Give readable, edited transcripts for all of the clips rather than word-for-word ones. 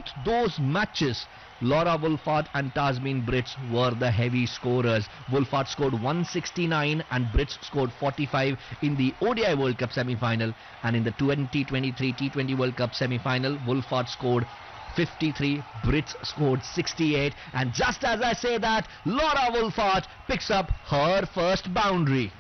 both those matches, Laura Wolfart and Tasmin Brits were the heavy scorers. Wolfart scored 169 and Brits scored 45 in the ODI World Cup semi-final, and in the 2023 T20 World Cup semi-final, Wolfart scored 53, Brits scored 68, and just as I say that, Laura Wolfart picks up her first boundary.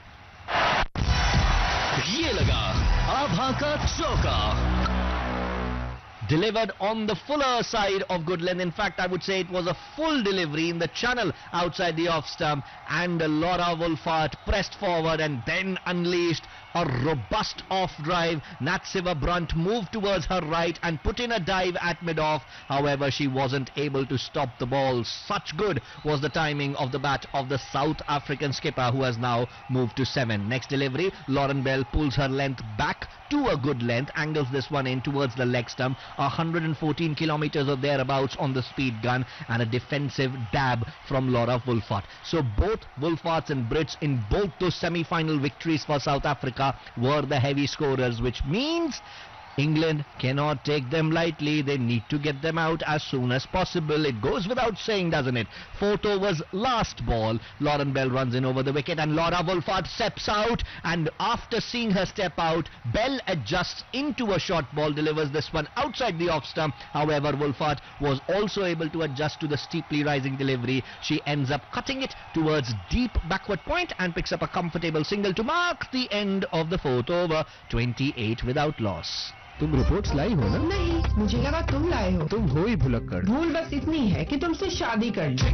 ये लगा आभा का चौका. Delivered on the fuller side of good length. In fact, I would say it was a full delivery in the channel outside the off stump, and Laura Wolfart pressed forward and then unleashed a robust off drive. Natsiva Brunt moved towards her right and put in a dive at mid-off. However, she wasn't able to stop the ball. Such good was the timing of the bat of the South African skipper, who has now moved to 7. Next delivery, Lauren Bell pulls her length back to a good length, angles this one in towards the leg stump. 114 kilometers or thereabouts on the speed gun, and a defensive dab from Laura Wolfart. So both Wolfarts and Brits in both those semi-final victories for South Africa were the heavy scorers, which means England cannot take them lightly. They need to get them out as soon as possible. It goes without saying, doesn't it? 4th over's last ball, Lauren Bell runs in over the wicket and Laura Wolfart steps out, and after seeing her step out, Bell adjusts into a short ball, delivers this one outside the off stump. However, Wolfart was also able to adjust to the steeply rising delivery. She ends up cutting it towards deep backward point and picks up a comfortable single to mark the end of the 4th over, 28 without loss. तुम reports लाई हो ना? नहीं, मुझे लगा तुम लाए हो. तुम हो ही भुलक्कड़. भूल बस इतनी है कि तुमसे शादी कर ली.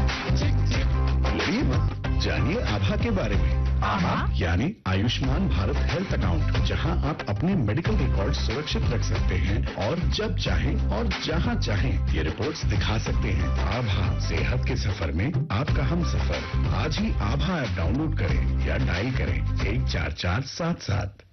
लड़िए मत, जानिए आभा के बारे में. आभा यानी आयुष्मान भारत हेल्थ अकाउंट, जहां आप अपने मेडिकल रिकॉर्ड सुरक्षित रख सकते हैं और जब चाहें और जहां चाहें ये रिपोर्ट्स दिखा सकते हैं. आभा, सेहत के सफर में आपका हम सफर. आज ही आभा ऐप डाउनलोड करें या डायल करें 14477.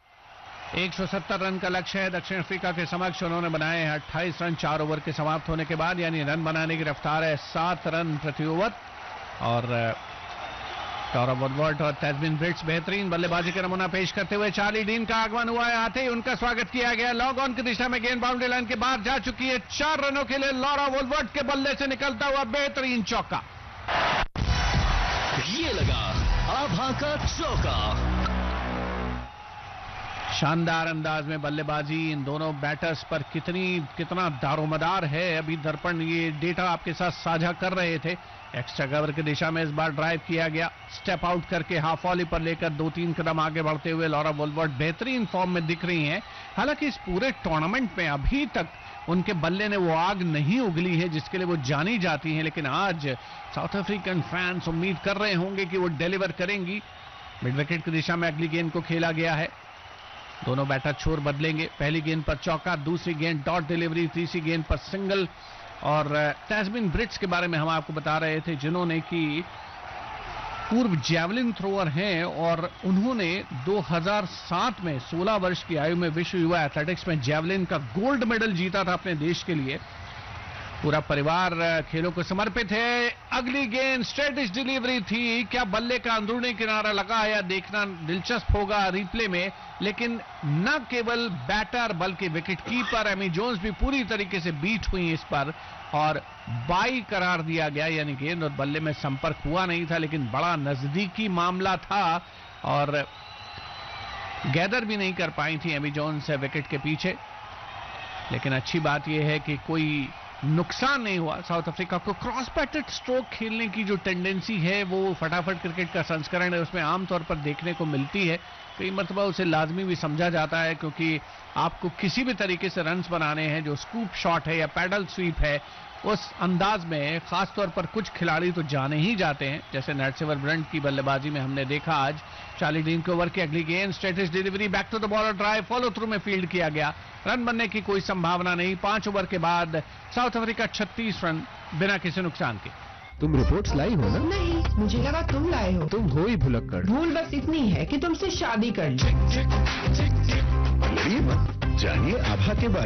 170 रन का लक्ष्य है दक्षिण अफ्रीका के समक्ष. उन्होंने बनाए हैं 28 रन 4 ओवर के समाप्त होने के बाद, यानी रन बनाने की रफ्तार है 7 रन प्रति ओवर. और लॉरा वुलवर्ट और तस्मिन ब्रिट्स बेहतरीन बल्लेबाजी का नमूना पेश करते हुए. चार्ली डीन का आगमन हुआ है, आते ही उनका स्वागत किया गया. लॉग ऑन की दिशा में गेंद बाउंड्री लाइन के बाहर जा चुकी है. 4 रनों के लिए लॉरा वुलवर्ट के बल्ले से निकलता हुआ बेहतरीन चौका. ये लगा आभा का चौका. शानदार अंदाज में बल्लेबाजी इन दोनों बैटर्स पर कितना दारोमदार है. अभी दर्पण ये डेटा आपके साथ साझा कर रहे थे. एक्स्ट्रा कवर की दिशा में इस बार ड्राइव किया गया. स्टेप आउट करके हाफ वॉली पर लेकर 2-3 कदम आगे बढ़ते हुए लॉरा वुलवर्ट बेहतरीन फॉर्म में दिख रही हैं. हालांकि इस पूरे टूर्नामेंट में अभी तक उनके बल्ले ने वो आग नहीं उगली है जिसके लिए वो जानी जाती हैं, लेकिन आज साउथ अफ्रीकन फैंस उम्मीद कर रहे होंगे कि वो डिलीवर करेंगी. मिड विकेट की दिशा में अगली गेंद को खेला गया है. दोनों बैटर छोर बदलेंगे. पहली गेंद पर चौका, दूसरी गेंद डॉट डिलीवरी, तीसरी गेंद पर सिंगल. और तस्मिन ब्रिट्स के बारे में हम आपको बता रहे थे, जिन्होंने कि पूर्व जैवलिन थ्रोअर हैं और उन्होंने 2007 में 16 वर्ष की आयु में विश्व युवा एथलेटिक्स में जैवलिन का गोल्ड मेडल जीता था अपने देश के लिए. पूरा परिवार खेलों को समर्पित है. अगली गेंद स्ट्रेटिश डिलीवरी थी. क्या बल्ले का अंदरूनी किनारा लगा या देखना दिलचस्प होगा रिप्ले में, लेकिन न केवल बैटर बल्कि विकेट कीपर एमी जोन्स भी पूरी तरीके से बीट हुई इस पर और बाई करार दिया गया, यानी गेंद और बल्ले में संपर्क हुआ नहीं था, लेकिन बड़ा नजदीकी मामला था और गैदर भी नहीं कर पाई थी एमी जोन्स विकेट के पीछे. लेकिन अच्छी बात यह है कि कोई नुकसान नहीं हुआ. साउथ अफ्रीका को क्रॉस पैटेड स्ट्रोक खेलने की जो टेंडेंसी है वो फटाफट क्रिकेट का संस्करण है उसमें आमतौर पर देखने को मिलती है. कई मरतबा उसे लाजमी भी समझा जाता है, क्योंकि आपको किसी भी तरीके से रन्स बनाने हैं. जो स्कूप शॉट है या पैडल स्वीप है, उस अंदाज में खासतौर पर कुछ खिलाड़ी तो जाने ही जाते हैं, जैसे नैट्सेवर ब्रंट की बल्लेबाजी में हमने देखा आज. चार्ली डीन के ओवर की अगली गेंद स्ट्रेटिश delivery, back to the bowler drive, follow through में फील्ड किया गया. रन बनने की कोई संभावना नहीं. 5 ओवर के बाद साउथ अफ्रीका 36 रन बिना किसी नुकसान के. तुम रिपोर्ट्स लाई हो ना? नहीं, मुझे लगा तुम लाए हो. तुम हो ही भुलक्कड़. भूल बस इतनी है कि तुमसे शादी कर ली. लड़िए मत, जानिए आभा के बारे में.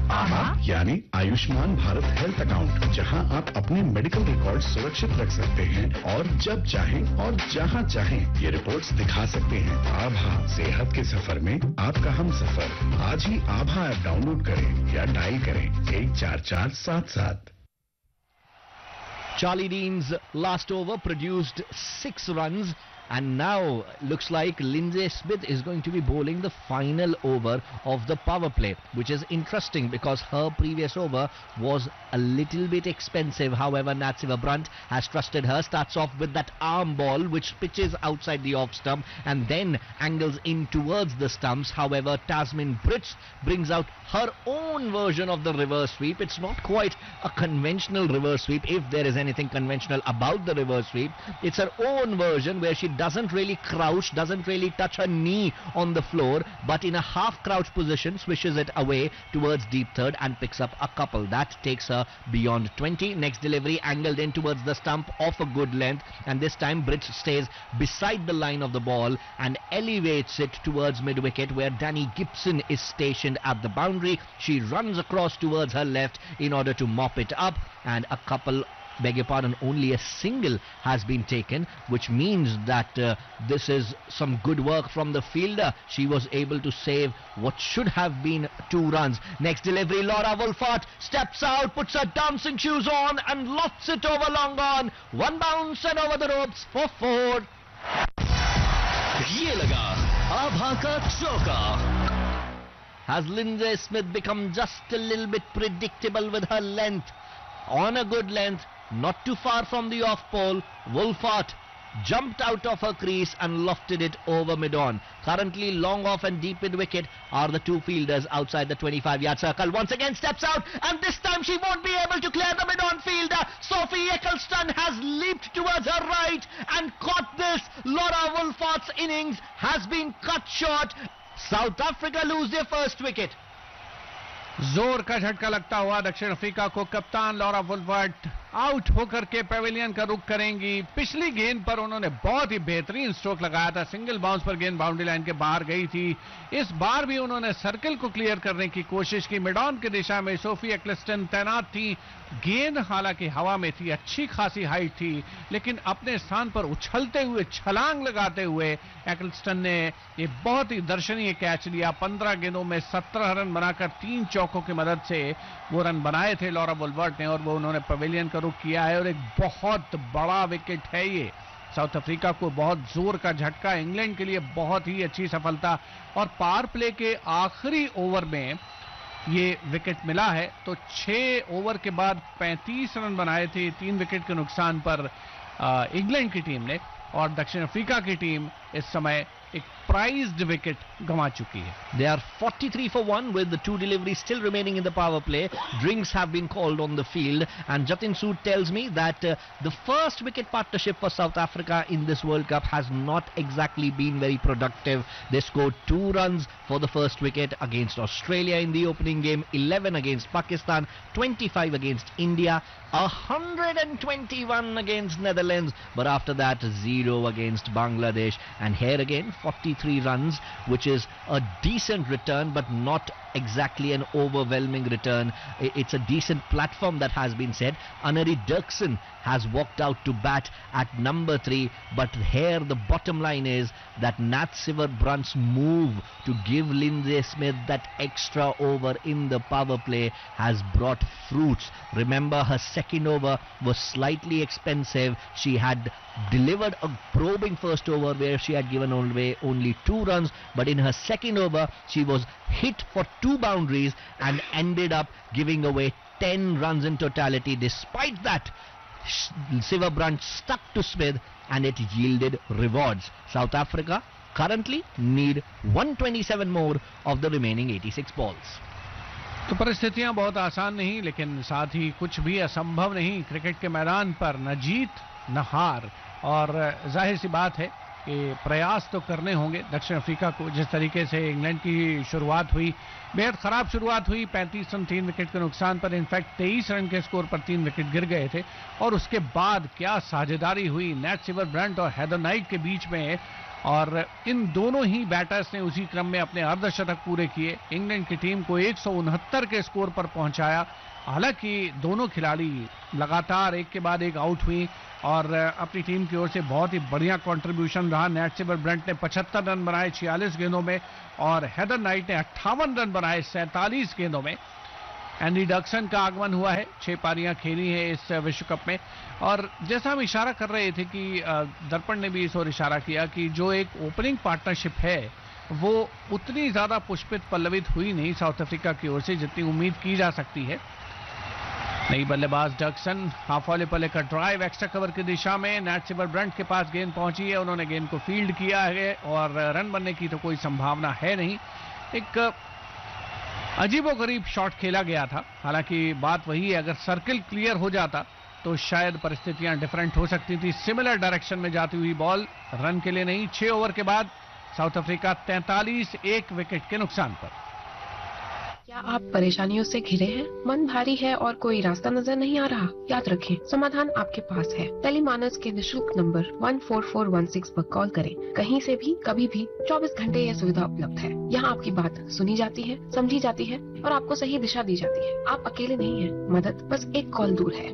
आभा यानी आयुष्मान भारत हेल्थ अकाउंट, जहां आप अपने मेडिकल रिकॉर्ड सुरक्षित रख सकते हैं और जब चाहें और जहां चाहें ये रिपोर्ट्स दिखा सकते हैं। आभा, सेहत के सफर में आपका हम सफर। आज ही आभा ऐप डाउनलोड करें या डायल करें 14477। Charlie Dean's last over produced 6 runs, and now looks like Lindsay Smith is going to be bowling the final over of the power play, which is interesting because her previous over was a little bit expensive. However, Nat Siva-Brunt has trusted her, starts off with that arm ball which pitches outside the off stump and then angles in towards the stumps. However, Tasmin Brits brings out her own version of the reverse sweep. It's not quite a conventional reverse sweep, if there is anything conventional about the reverse sweep. It's her own version where she doesn't really crouch, doesn't really touch her knee on the floor, but in a half crouch position swishes it away towards deep third and picks up a couple. That takes her beyond 20. Next delivery angled in towards the stump off a good length, and this time Brits stays beside the line of the ball and elevates it towards mid wicket where Danny Gibson is stationed at the boundary. She runs across towards her left in order to mop it up, and a couple, beg your pardon, only a single has been taken, which means that this is some good work from the fielder. She was able to save what should have been 2 runs. Next delivery, Laura Wolfart steps out, puts her dancing shoes on and lofts it over long on. 1 bounce and over the ropes for 4. ये लगा आभा का चौका। Has Lindsay Smith become just a little bit predictable with her length? On a good length, not too far from the off pole, Wolfart jumped out of her crease and lofted it over mid-on. Currently long off and deep mid wicket are the 2 fielders outside the 25-yard circle. Once again steps out, and this time she won't be able to clear the mid-on fielder. Sophie Eccleston has leaped towards her right and caught this. Laura Wolfart's innings has been cut short. South Africa lose their first wicket. जोर का झटका लगता हुआ दक्षिण Africa को कप्तान Laura वुल्फर्ट out होकर के पेविलियन का रुख करेंगी। पिछली गेंद पर उन्होंने बहुत ही बेहतरीन स्ट्रोक लगाया था, सिंगल बाउंस पर गेंद बाउंड्री लाइन के बाहर गई थी। इस बार भी उन्होंने सर्कल को क्लियर करने की कोशिश की। मिड ऑन की दिशा में सोफी एक्लेस्टन तैनात थी। गेंद हालांकि हवा में थी, अच्छी खासी हाइट थी, लेकिन अपने स्थान पर उछलते हुए, छलांग लगाते हुए एक्लेस्टन ने ये बहुत ही दर्शनीय कैच लिया। 15 गेंदों में 17 रन बनाकर 3 चौकों की मदद से वो रन बनाए थे लॉरा वुल्फर्ट ने, और वो उन्होंने पेविलियन का रुख किया है। और एक बहुत बड़ा विकेट है ये। साउथ अफ्रीका को बहुत जोर का झटका, इंग्लैंड के लिए बहुत ही अच्छी सफलता। और पावर प्ले के आखिरी ओवर में ये विकेट मिला है, तो 6 ओवर के बाद 35 रन बनाए थे 3 विकेट के नुकसान पर इंग्लैंड की टीम ने, और दक्षिण अफ्रीका की टीम इस समय एक प्राइज्ड विकेट गंवा चुकी है। They are 43 for 1 with the 2 deliveries still remaining in the power play. Drinks have been called on the field, and Jatin Sood tells me that the first wicket partnership for South Africa in this World Cup has not exactly been very productive. They scored 2 runs for the first wicket against Australia in the opening game, 11 against Pakistan, 25 against India, 121 against Netherlands, but after that 0 against Bangladesh. And here again 43 runs, which is a decent return but not exactly an overwhelming return. It's a decent platform that has been set. Anari Dirksen has walked out to bat at number 3, but here the bottom line is that Nat Siva-Brunt's move to give Lindsay Smith that extra over in the power play has brought fruits. Remember, her second over was slightly expensive. She had delivered a probing first over where she had given away only 2 runs, but in her second over she was hit for 2 boundaries and ended up giving away 10 runs in totality. Despite that, Siva-Brunt stuck to Smith and it yielded rewards. South Africa currently need 127 more of the remaining 86 balls. तो परिस्थितियां बहुत आसान नहीं, लेकिन साथ ही कुछ भी असंभव नहीं। क्रिकेट के मैदान पर न जीत न हार, और जाहिर सी बात है कि प्रयास तो करने होंगे दक्षिण अफ्रीका को। जिस तरीके से इंग्लैंड की शुरुआत हुई, बेहद खराब शुरुआत हुई, 35 रन 3 विकेट के नुकसान पर, इनफैक्ट 23 रन के स्कोर पर 3 विकेट गिर गए थे। और उसके बाद क्या साझेदारी हुई नेट सिवर-ब्रंट और हैदर नाइट के बीच में, और इन दोनों ही बैटर्स ने उसी क्रम में अपने अर्धशतक पूरे किए, इंग्लैंड की टीम को 169 के स्कोर पर पहुंचाया। हालांकि दोनों खिलाड़ी लगातार एक के बाद एक आउट हुई और अपनी टीम की ओर से बहुत ही बढ़िया कंट्रीब्यूशन रहा। नैट सेबर ब्रंट ने 75 रन बनाए 46 गेंदों में और हेदर नाइट ने 58 रन बनाए 47 गेंदों में। एंडी डक्सन का आगमन हुआ है, 6 पारियां खेली हैं इस विश्व कप में। और जैसा हम इशारा कर रहे थे कि दर्पण ने भी इस ओर इशारा किया कि जो एक ओपनिंग पार्टनरशिप है वो उतनी ज्यादा पुष्पित पल्लवित हुई नहीं साउथ अफ्रीका की ओर से जितनी उम्मीद की जा सकती है। नई बल्लेबाज डक्सन, हाफ वॉले पर लेकर ड्राइव एक्स्ट्रा कवर की दिशा में, नैट सेबर ब्रंट के पास गेंद पहुंची है, उन्होंने गेंद को फील्ड किया है और रन बनने की तो कोई संभावना है नहीं। एक अजीबोगरीब शॉट खेला गया था। हालांकि बात वही है, अगर सर्किल क्लियर हो जाता तो शायद परिस्थितियां डिफरेंट हो सकती थी। सिमिलर डायरेक्शन में जाती हुई बॉल, रन के लिए नहीं। 6 ओवर के बाद साउथ अफ्रीका 43 1 विकेट के नुकसान पर। क्या आप परेशानियों से घिरे हैं, मन भारी है और कोई रास्ता नजर नहीं आ रहा? याद रखें, समाधान आपके पास है। टेलीमानस के निशुल्क नंबर 14416 पर कॉल करें। कहीं से भी, कभी भी, 24 घंटे यह सुविधा उपलब्ध है। यहाँ आपकी बात सुनी जाती है, समझी जाती है और आपको सही दिशा दी जाती है। आप अकेले नहीं हैं, मदद बस एक कॉल दूर है।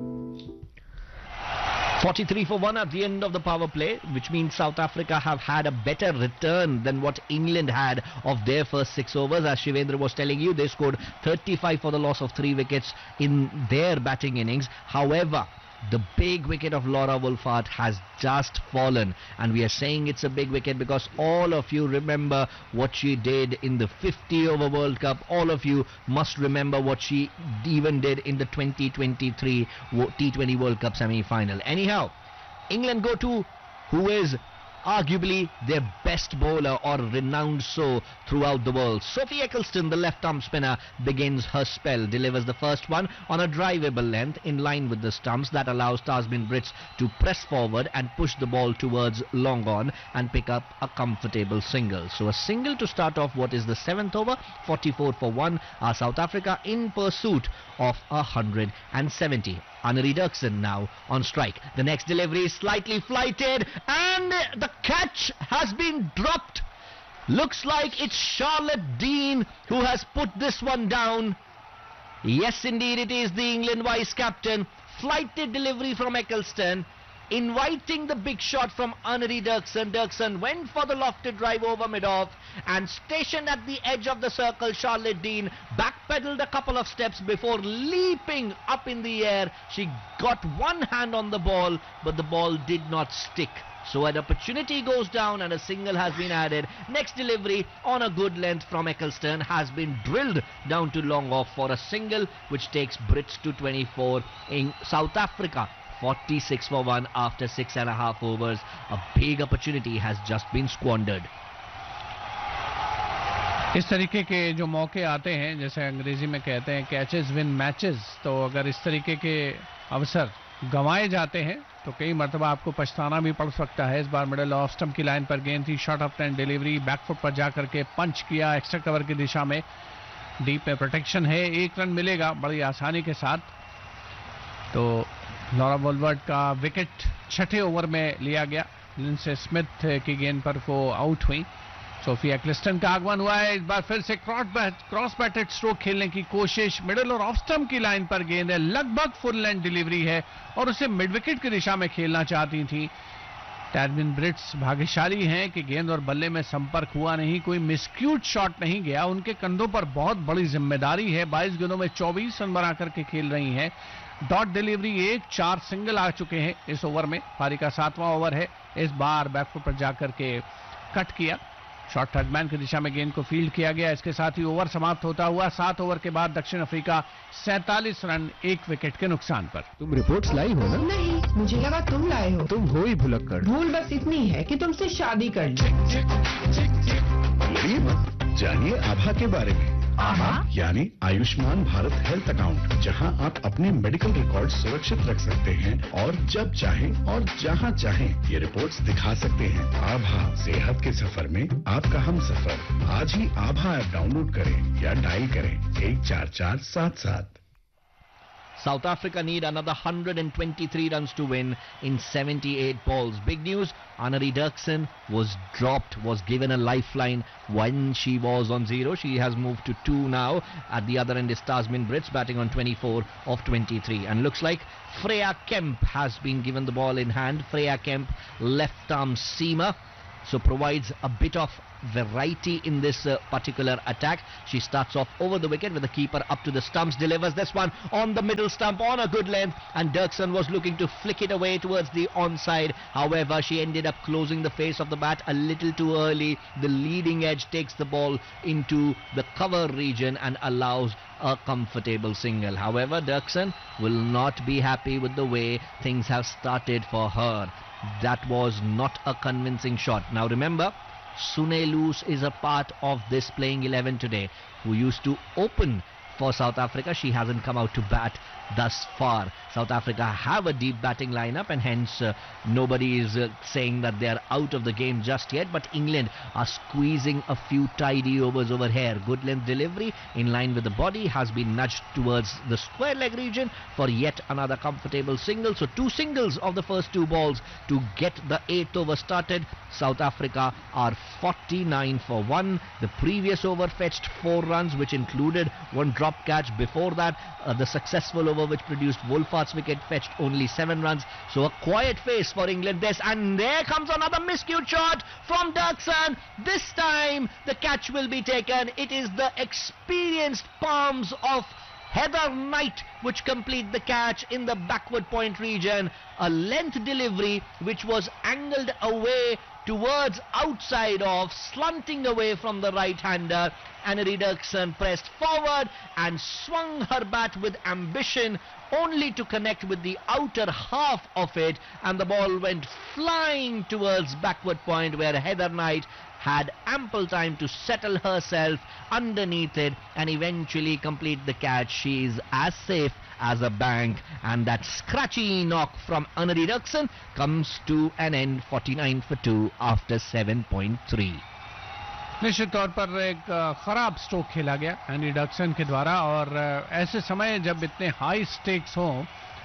43 for 1 at the end of the power play, which means South Africa have had a better return than what England had of their first 6 overs. As Shivendra was telling you, they scored 35 for the loss of 3 wickets in their batting innings. However, the big wicket of Laura Wolfart has just fallen, and we are saying it's a big wicket because all of you remember what she did in the 50-over World Cup. All of you must remember what she even did in the 2023 T20 World Cup semi-final. Anyhow, England go to who is arguably their best bowler, or renowned so throughout the world. Sophie Ecclestone, the left-arm spinner, begins her spell, delivers the first one on a drivable length in line with the stumps that allows Tasmin Brits to press forward and push the ball towards long on and pick up a comfortable single. So a single to start off what is the 7th over. 44 for 1 are South Africa in pursuit of 170. Annery Dirksen now on strike. The next delivery is slightly flighted and the catch has been dropped. Looks like it's Charlotte Dean who has put this one down. Yes, indeed, it is the England vice captain. Flighted delivery from Ecclestone, inviting the big shot from Annery Dirksen. Dirksen went for the lofted drive over mid-off and stationed at the edge of the circle. Charlotte Dean backpedaled a couple of steps before leaping up in the air. She got one hand on the ball, but the ball did not stick. So an opportunity goes down and a single has been added. Next delivery on a good length from Ecclestone has been drilled down to long off for a single, which takes Brits to 24 in South Africa. 46 for 1 after 6.5 overs. A big opportunity has just been squandered. इस तरीके के जो मौके आते हैं, जैसे अंग्रेजी में कहते हैं कैचेस विन मैचेस, तो अगर इस तरीके के अवसर गंवाए जाते हैं तो कई मरतबा आपको पछताना भी पड़ सकता है। इस बार मिडल ऑफ स्टंप की लाइन पर गेंद थी, short of ten delivery, back foot पर जाकर के पंच किया एक्स्ट्रा कवर की दिशा में। डीप में प्रोटेक्शन है, 1 रन मिलेगा बड़ी आसानी के साथ। तो लॉरा वोल्वर्ट का विकेट 6ठे ओवर में लिया गया। लिंडसे स्मिथ की गेंद पर वो आउट हुई। सोफी एक्लिस्टन का आगमन हुआ है। इस बार फिर से क्रॉस बैटेड स्ट्रोक खेलने की कोशिश। मिडिल और ऑफ स्टंप की लाइन पर गेंद है, लगभग फुल लेंथ डिलीवरी है और उसे मिड विकेट की दिशा में खेलना चाहती थी। टैस्मिन ब्रिट्स भाग्यशाली हैं कि गेंद और बल्ले में संपर्क हुआ नहीं, कोई मिसक्यूट शॉट नहीं गया। उनके कंधों पर बहुत बड़ी जिम्मेदारी है। 22 गेंदों में 24 रन बना करके खेल रही हैं। डॉट डिलीवरी 1-4 सिंगल आ चुके हैं इस ओवर में। पारी का 7वां ओवर है। इस बार बैकफुट पर जाकर के कट किया, शॉर्ट थर्डमैन की दिशा में गेंद को फील्ड किया गया। इसके साथ ही ओवर समाप्त होता हुआ 7 ओवर के बाद दक्षिण अफ्रीका 47 रन 1 विकेट के नुकसान पर। तुम रिपोर्ट्स लाई हो ना? नहीं, मुझे लगा तुम लाए हो। तुम हो ही भुलक्कड़। भूल बस इतनी है कि तुमसे शादी कर ली। लड़िए मत, जानिए आभा के बारे में। आभा यानी आयुष्मान भारत हेल्थ अकाउंट, जहां आप अपने मेडिकल रिकॉर्ड सुरक्षित रख सकते हैं और जब चाहें और जहां चाहें ये रिपोर्ट्स दिखा सकते हैं। आभा, सेहत के सफर में आपका हम सफर। आज ही आभा ऐप डाउनलोड करें या डायल करें 14477। South Africa need another 123 runs to win in 78 balls. Big news, Annemarie Dirksen was dropped, was given a lifeline when she was on 0. She has moved to 2 now. At the other end is Tasmin Brits batting on 24 of 23. And looks like Freya Kemp has been given the ball in hand. Freya Kemp, left arm seamer, so provides a bit of variety in this particular attack. She starts off over the wicket with the keeper up to the stumps, delivers this one on the middle stump on a good length, and Dirksen was looking to flick it away towards the onside. However, she ended up closing the face of the bat a little too early. The leading edge takes the ball into the cover region and allows a comfortable single. However, Dirksen will not be happy with the way things have started for her. That was not a convincing shot. Now remember, Sune Loose is a part of this playing 11 today, who used to open for South Africa. She hasn't come out to bat thus far. South Africa have a deep batting lineup, and hence nobody is saying that they are out of the game just yet, but England are squeezing a few tidy overs over here. Good length delivery in line with the body has been nudged towards the square leg region for yet another comfortable single. So 2 singles of the first 2 balls to get the 8th over started. South Africa are 49 for 1. The previous over fetched 4 runs, which included 1 drop catch. Before that, the successful over which produced Wolfart's wicket fetched only 7 runs. So a quiet face for England this, and there comes another miscued shot from Dirksen. This time the catch will be taken. It is the experienced palms of Heather Knight which complete the catch in the backward point region. A length delivery which was angled away towards outside off, slanting away from the right-hander. Annemarie Dirksen pressed forward and swung her bat with ambition, only to connect with the outer half of it, and the ball went flying towards backward point, where Heather Knight had ample time to settle herself underneath it and eventually complete the catch. She is as safe as a bank, and that scratchy knock from Annemarie Dirksen comes to an end, 49 for 2 after 7.3. निश्चित तौर पर एक खराब stroke खेला गया any डक्सन के द्वारा, और ऐसे समय जब इतने हाई स्टेक्स हों,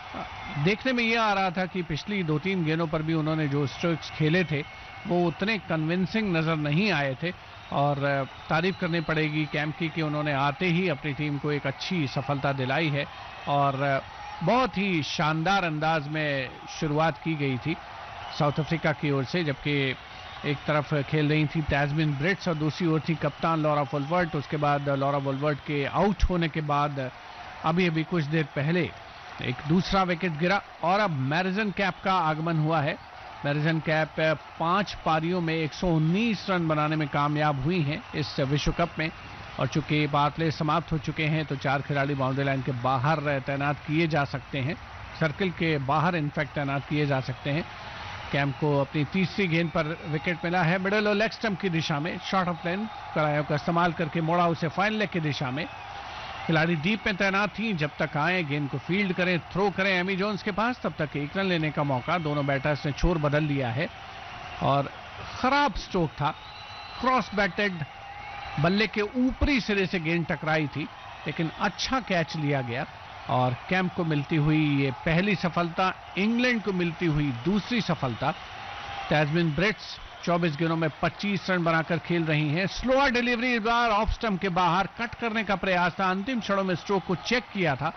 देखने में यह आ रहा था कि पिछली 2-3 गेंदों पर भी उन्होंने जो स्ट्रोक्स खेले थे वो उतने कन्विंसिंग नजर नहीं आए थे, और तारीफ करनी पड़ेगी कैम्प की कि उन्होंने आते ही अपनी टीम को एक अच्छी सफलता दिलाई है, और बहुत ही शानदार अंदाज में शुरुआत की गई थी साउथ अफ्रीका की ओर से, जबकि एक तरफ खेल रही थी तैस्मिन ब्रिट्स और दूसरी ओर थी कप्तान लॉरा वोल्वर्ट। उसके बाद लॉरा वोल्वर्ट के आउट होने के बाद अभी कुछ देर पहले एक दूसरा विकेट गिरा, और अब मैरिजन कैप का आगमन हुआ है। मैरिजन कैप 5 पारियों में 119 रन बनाने में कामयाब हुई हैं इस विश्व कप में, और चूंकि पावर प्ले समाप्त हो चुके हैं तो 4 खिलाड़ी बाउंड्री लाइन के बाहर तैनात किए जा सकते हैं, सर्किल के बाहर इनफैक्ट तैनात किए जा सकते हैं। कैम्प को अपनी तीसरी गेंद पर विकेट मिला है मिडल और लेग स्टंप की दिशा में, शॉर्ट ऑफ लेन करायों का इस्तेमाल करके मोड़ा उसे फाइन लेग की दिशा में। खिलाड़ी डीप में तैनात थी, जब तक आए गेंद को फील्ड करें, थ्रो करें एमी जोन्स के पास, तब तक 1 रन लेने का मौका। दोनों बैटर्स ने छोर बदल लिया है, और खराब स्ट्रोक था, क्रॉस बैटेड, बल्ले के ऊपरी सिरे से गेंद टकराई थी, लेकिन अच्छा कैच लिया गया, और कैम्प को मिलती हुई ये पहली सफलता, इंग्लैंड को मिलती हुई दूसरी सफलता। तैस्मिन ब्रिट्स 24 गेंदों में 25 रन बनाकर खेल रही हैं। स्लोअर डिलीवरी इस बार ऑफ स्टंप के बाहर कट करने का प्रयास था, अंतिम क्षणों में स्ट्रोक को चेक किया था।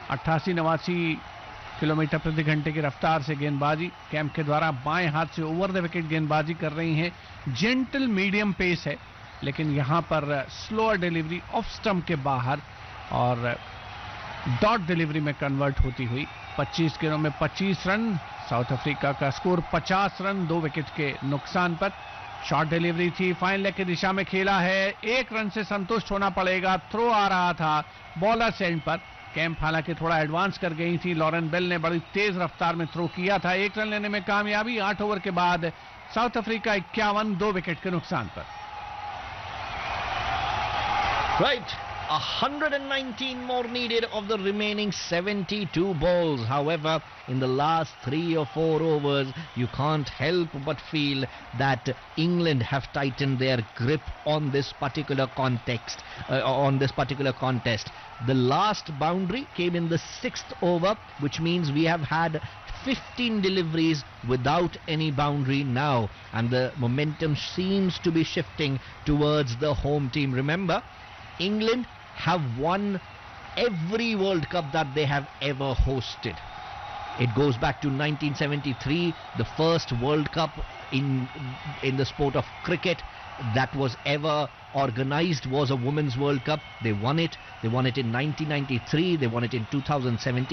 88-89 किलोमीटर प्रति घंटे की रफ्तार से गेंदबाजी कैम्प के द्वारा बाएं हाथ से ओवर द विकेट गेंदबाजी कर रही हैं। जेंटल मीडियम पेस है, लेकिन यहां पर स्लोअर डिलीवरी ऑफ स्टंप के बाहर और डॉट डिलीवरी में कन्वर्ट होती हुई 25 गेंदों में 25 रन। साउथ अफ्रीका का स्कोर 50 रन 2 विकेट के नुकसान पर। शॉर्ट डिलीवरी थी, फाइन लेग की दिशा में खेला है, 1 रन से संतुष्ट होना पड़ेगा। थ्रो आ रहा था बॉलर एंड पर, कैम्प हालांकि थोड़ा एडवांस कर गई थी। लॉरेन बेल ने बड़ी तेज रफ्तार में थ्रो किया था, 1 रन लेने में कामयाबी। 8 ओवर के बाद साउथ अफ्रीका 51 2 विकेट के नुकसान पर। Right. 119 more needed of the remaining 72 balls. However, in the last 3 or 4 overs, you can't help but feel that England have tightened their grip on this particular contest. The last boundary came in the 6th over, which means we have had 15 deliveries without any boundary now, and the momentum seems to be shifting towards the home team. Remember, England have won every World Cup that they have ever hosted. It goes back to 1973, the first World Cup in the sport of cricket that was ever organized was a Women's World Cup. They won it. They won it in 1993. They won it in 2017.